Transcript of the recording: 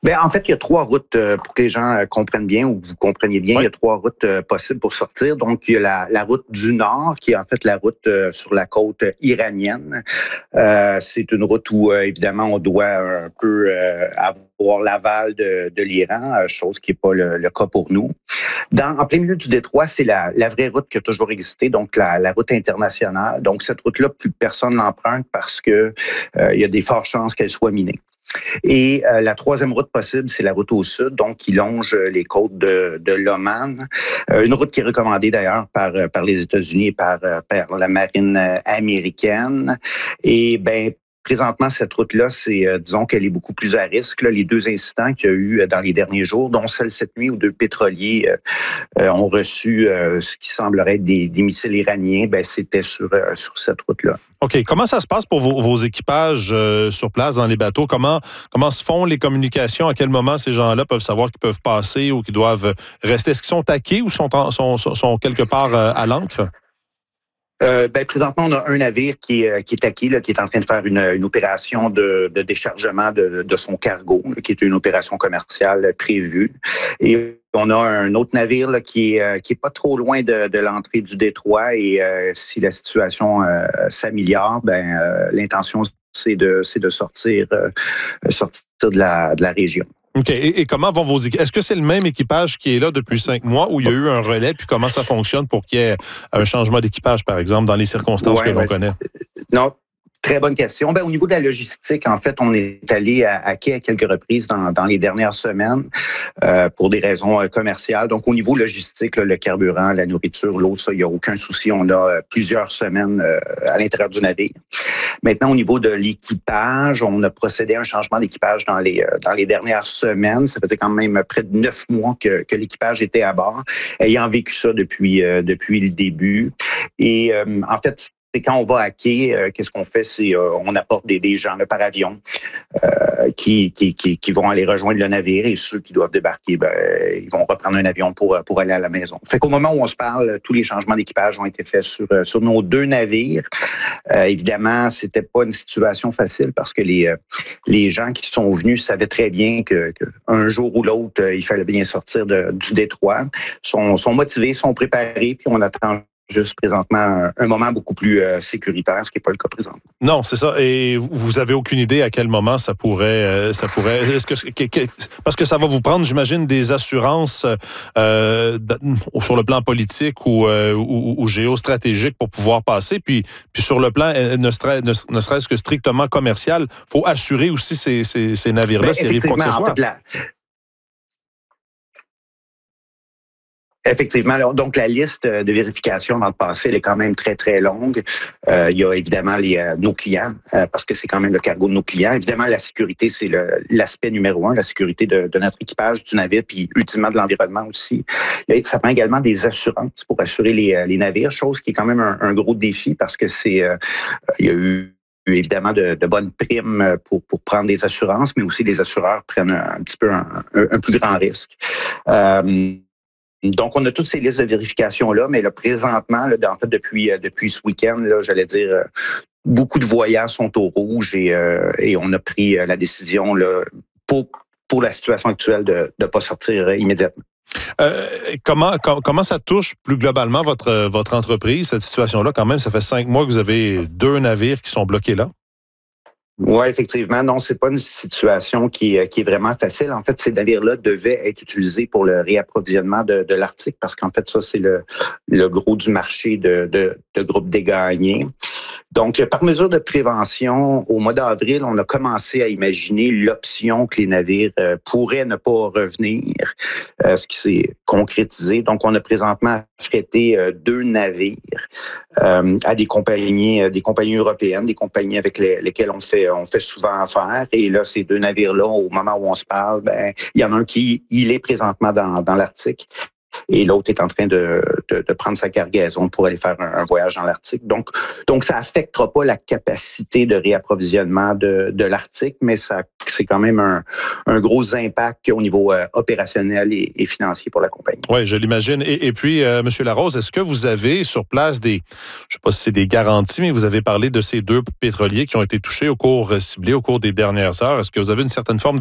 Ben, en fait, il y a 3 routes pour que les gens comprennent bien ou vous compreniez bien. Oui. Il y a 3 routes possibles pour sortir. Donc, il y a la route du Nord, qui est en fait la route sur la côte iranienne. C'est une route où, évidemment, on doit un peu avoir l'aval de l'Iran, chose qui n'est pas le cas pour nous. En plein milieu du détroit, c'est la vraie route qui a toujours existé, donc la route internationale. Donc, cette route-là, plus personne l'emprunte parce que il y a des fortes chances qu'elle soit minée. Et la troisième route possible, c'est la route au sud, donc qui longe les côtes de l'Oman. Une route qui est recommandée d'ailleurs par les États-Unis et par la marine américaine. Et présentement, cette route-là, disons qu'elle est beaucoup plus à risque. Là, les 2 incidents qu'il y a eu dans les derniers jours, dont celle cette nuit où 2 pétroliers ont reçu ce qui semblerait être des missiles iraniens, c'était sur cette route-là. OK. Comment ça se passe pour vos équipages sur place dans les bateaux? Comment se font les communications? À quel moment ces gens-là peuvent savoir qu'ils peuvent passer ou qu'ils doivent rester? Est-ce qu'ils sont taqués ou sont quelque part à l'ancre? Présentement, on a un navire qui est taqué, là, qui est en train de faire une opération de déchargement de son cargo, là, qui est une opération commerciale prévue. Et on a un autre navire là, qui est pas trop loin de l'entrée du détroit. Et si la situation s'améliore, l'intention c'est de sortir de la région. OK. Et comment vont vos équipages? Est-ce que c'est le même équipage qui est là depuis 5 mois ou il y a eu un relais? Puis comment ça fonctionne pour qu'il y ait un changement d'équipage, par exemple, dans les circonstances que l'on connaît? Non. Très bonne question. Au niveau de la logistique, en fait, on est allé à quai à quelques reprises dans les dernières semaines pour des raisons commerciales. Donc, au niveau logistique, là, le carburant, la nourriture, l'eau, ça, il n'y a aucun souci. On a plusieurs semaines à l'intérieur du navire. Maintenant, au niveau de l'équipage, on a procédé à un changement d'équipage dans les dernières semaines. Ça faisait quand même près de 9 mois que l'équipage était à bord, ayant vécu ça depuis le début. Et en fait, c'est quand on va à quai, qu'est-ce qu'on fait? C'est on apporte des gens là, par avion qui vont aller rejoindre le navire et ceux qui doivent débarquer, ils vont reprendre un avion pour aller à la maison. Fait qu'au moment où on se parle, tous les changements d'équipage ont été faits sur nos 2 navires. Évidemment, c'était pas une situation facile parce que les gens qui sont venus savaient très bien que un jour ou l'autre, il fallait bien sortir du détroit. Sont motivés, sont préparés, puis on attend juste présentement un moment beaucoup plus sécuritaire, ce qui n'est pas le cas présentement. Non, c'est ça. Et vous avez aucune idée à quel moment ça pourrait. Parce que ça va vous prendre, j'imagine, des assurances sur le plan politique ou géostratégique pour pouvoir passer. Puis sur le plan, ne serait-ce que strictement commercial, il faut assurer aussi ces navires-là s'il arrive quoi que ce soit. Effectivement. Donc, la liste de vérifications dans le passé, elle est quand même très, très longue. Il y a évidemment nos clients, parce que c'est quand même le cargo de nos clients. Évidemment, la sécurité, c'est l'aspect numéro 1, la sécurité de notre équipage, du navire, puis ultimement de l'environnement aussi. Ça prend également des assurances pour assurer les navires, chose qui est quand même un gros défi parce que il y a eu évidemment de bonnes primes pour prendre des assurances, mais aussi les assureurs prennent un petit peu un plus grand risque. Donc, on a toutes ces listes de vérification-là, mais là, présentement, là, en fait, depuis ce week-end, là, j'allais dire, beaucoup de voyants sont au rouge et on a pris la décision là, pour la situation actuelle de ne pas sortir immédiatement. Comment ça touche plus globalement votre entreprise, cette situation-là? Quand même, ça fait 5 mois que vous avez 2 navires qui sont bloqués là. Oui, effectivement. Non, c'est pas une situation qui est vraiment facile. En fait, ces navires-là devaient être utilisés pour le réapprovisionnement de l'Arctique parce qu'en fait, ça, c'est le gros du marché de groupes dégagnés. Donc, par mesure de prévention, au mois d'avril, on a commencé à imaginer l'option que les navires pourraient ne pas revenir, ce qui s'est concrétisé. Donc, on a présentement affrété 2 navires à des compagnies européennes, des compagnies avec lesquelles on fait souvent affaire. Et là, ces 2 navires-là, au moment où on se parle, il y en a un il est présentement dans l'Arctique. Et l'autre est en train de prendre sa cargaison pour aller faire un voyage dans l'Arctique. Donc, ça affectera pas la capacité de réapprovisionnement de l'Arctique, mais c'est quand même un gros impact au niveau opérationnel et financier pour la compagnie. Oui, je l'imagine. Et puis, M. Larose, est-ce que vous avez sur place je ne sais pas si c'est des garanties, mais vous avez parlé de ces 2 pétroliers qui ont été touchés ciblés au cours des dernières heures. Est-ce que vous avez une certaine forme